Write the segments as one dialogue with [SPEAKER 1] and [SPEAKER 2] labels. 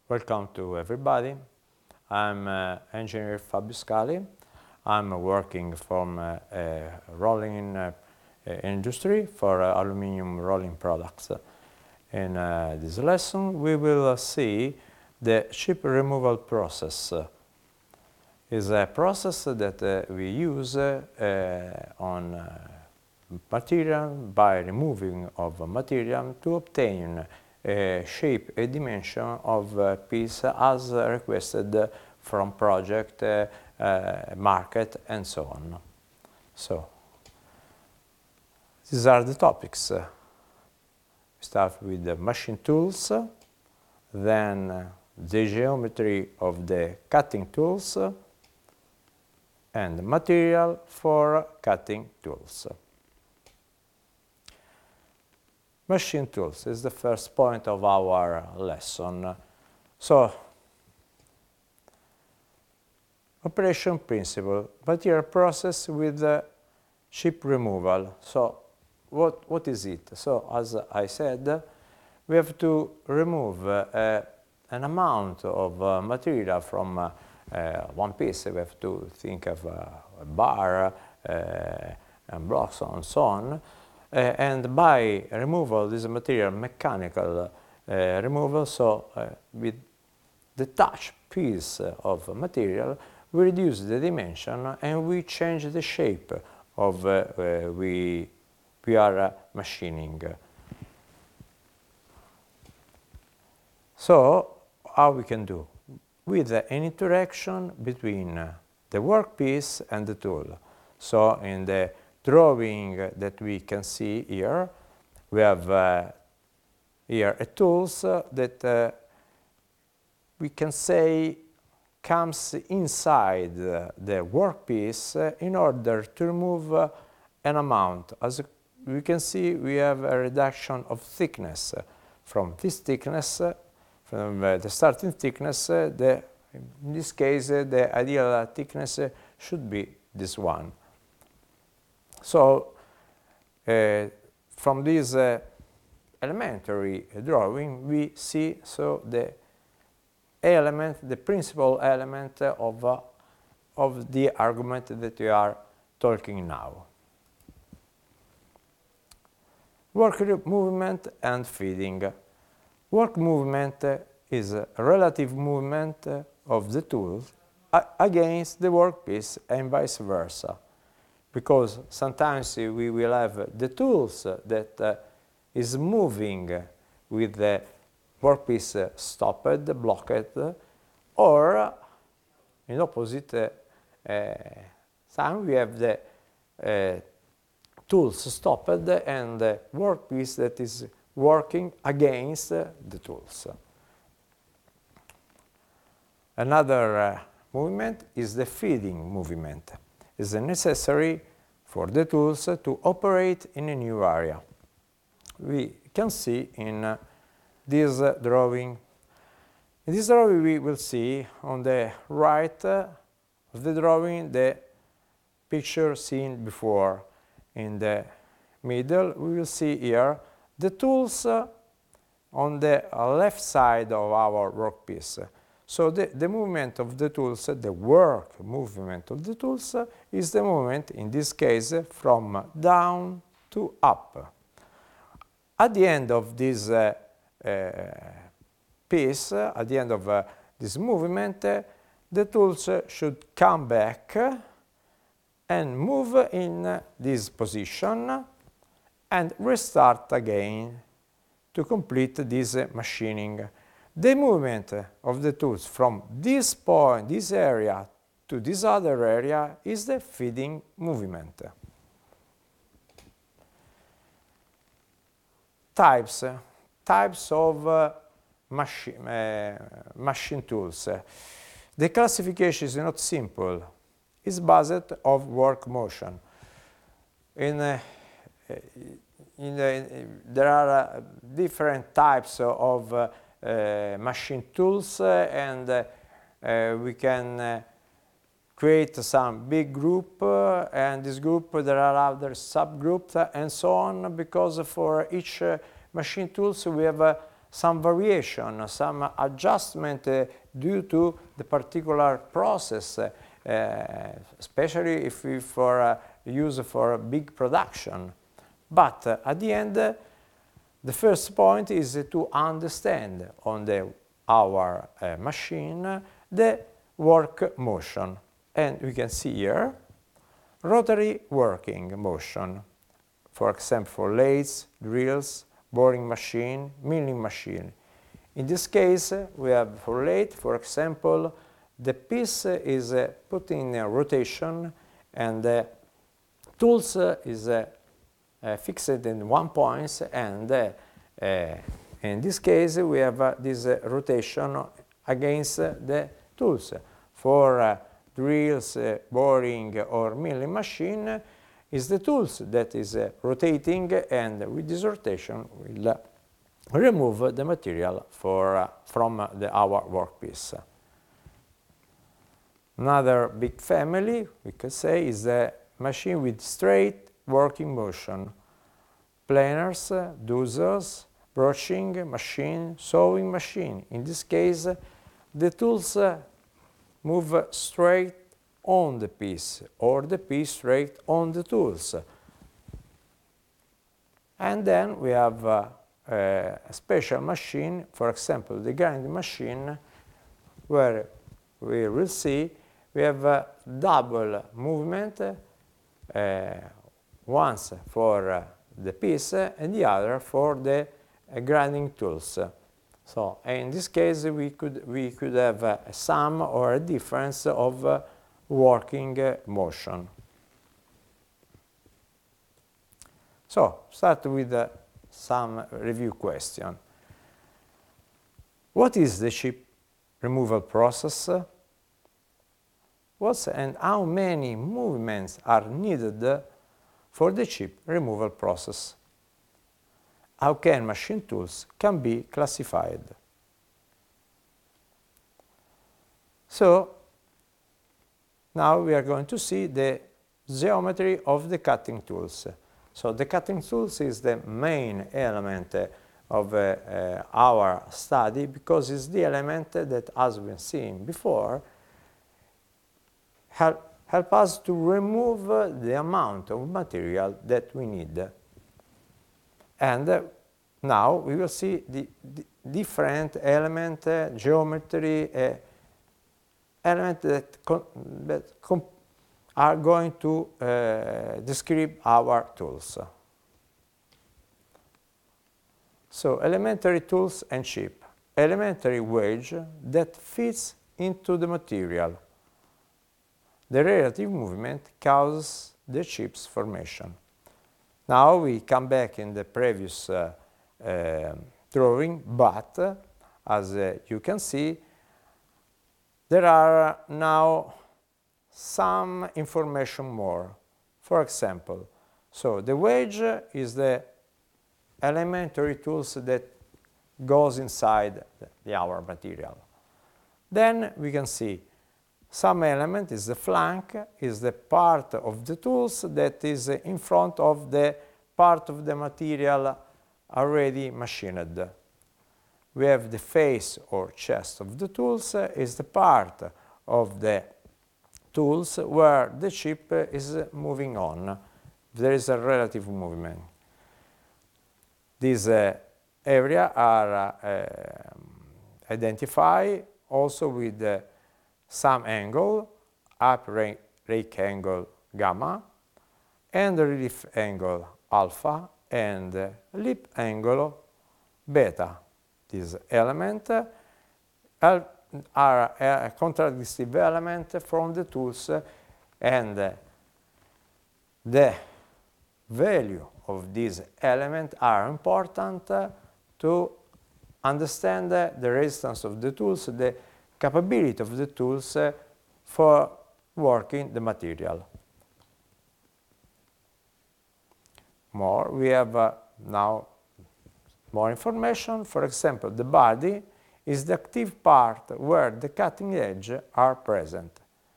[SPEAKER 1] Welcome to everybody. I'm engineer Fabio Scali. I'm working from rolling industry for aluminum rolling products. In this lesson we will see the chip removal process. Is a process that we use on material by removing of material to obtain a shape and dimension of a piece as requested from project, market, and so on. So, these are the topics. We start with the machine tools, then the geometry of the cutting tools, and material for cutting tools. Machine tools is the first point of our lesson. So, operation principle, material process with chip removal. So, what is it? So, as I said, we have to remove an amount of material from one piece. We have to think of a bar and blocks and so on. And by removal of this material, mechanical removal, so with the touch piece of material, we reduce the dimension and we change the shape of we are machining. So, how we can do? With an interaction between the workpiece and the tool. So, in the drawing that we can see here, we have here a tools that we can say comes inside the workpiece in order to remove an amount. As we can see, we have a reduction of thickness. From this thickness, from the starting thickness, in this case, the ideal thickness should be this one. So, from this elementary drawing, we see the element, the principal element of the argument that we are talking now. Work movement and feeding. Work movement is a relative movement of the tool against the workpiece and vice versa. Because sometimes we will have the tools that is moving with the workpiece stopped, blocked, or in opposite time we have the tools stopped and the workpiece that is working against the tools. Another movement is the feeding movement. Is necessary for the tools to operate in a new area. We can see in this drawing. In this drawing we will see on the right of the drawing the picture seen before. In the middle we will see here the tools on the left side of our workpiece. So the movement of the tools, the work movement of the tools, is the movement, in this case, from down to up. At the end of this piece, at the end of this movement, the tools should come back and move in this position and restart again to complete this machining. The movement of the tools from this point, this area, to this other area is the feeding movement. Types of machine tools. The classification is not simple. It's based on work motion. There are different types of machine tools and we can create some big group and this group there are other subgroups and so on, because for each machine tools we have some variation, some adjustment due to the particular process, especially if we use for a big production. But at the end, the first point is to understand on our machine the work motion. And we can see here rotary working motion. For example, for lathes, drills, boring machine, milling machine. In this case, we have for lathe, for example, the piece is put in rotation and the tools is fixed in one point, and in this case we have this rotation against the tools. For drills, boring or milling machine, is the tools that is rotating, and with this rotation will remove the material from our workpiece. Another big family, we could say, is the machine with straight working motion. Planers, dozers, broaching machine, sewing machine. In this case, the tools move straight on the piece, or the piece straight on the tools. And then we have a special machine, for example, the grinding machine, where we will see we have a double movement, once for the piece and the other for the grinding tools. So in this case we could have a sum or a difference of working motion. So start with some review question. What is the chip removal process? What and how many movements are needed for the chip removal process? How can machine tools can be classified? So now we are going to see the geometry of the cutting tools. So the cutting tools is the main element of our study, because it's the element that, as we've seen before, help us to remove the amount of material that we need. And now we will see the different element, geometry, elements that are going to describe our tools. So elementary tools and chip. Elementary wedge that fits into the material. The relative movement causes the chip's formation. Now we come back in the previous drawing, but as you can see, there are now some information more. For example, so the wedge is the elementary tools that goes inside our material. Then we can see some element is the flank, is the part of the tools that is in front of the part of the material already machined. We have the face or chest of the tools, is the part of the tools where the chip is moving on. There is a relative movement. These areas are identified also with some angle, up rake angle gamma, and relief angle alpha, and lip angle beta. These elements are a contradictive element from the tools, and the value of these elements are important to understand the resistance of the tools, the capability of the tools for working the material. We have now more information. For example, the body is the active part where the cutting edge are present,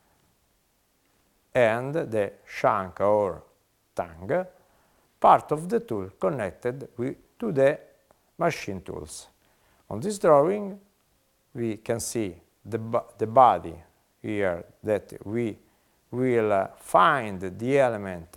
[SPEAKER 1] and the shank or tongue, part of the tool connected to the machine tools. On this drawing, we can see the body here that we will find the element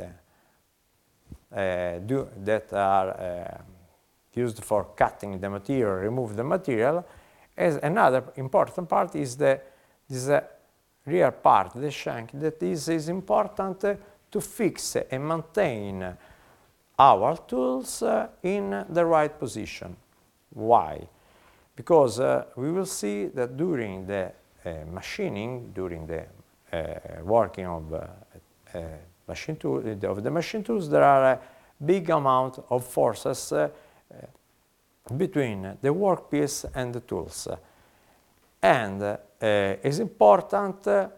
[SPEAKER 1] that are used for cutting the material, remove the material. As another important part is this rear part, the shank, that is important to fix and maintain our tools in the right position. Why? Because we will see that during the machining, during the working of the machine tools, there are a big amount of forces between the workpiece and the tools. And it's important that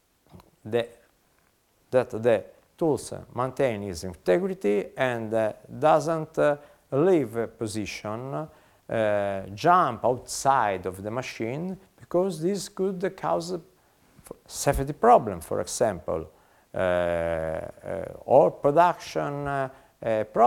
[SPEAKER 1] the tools maintain its integrity and doesn't leave position, jump outside of the machine, because this could cause safety problem, for example, or production problem.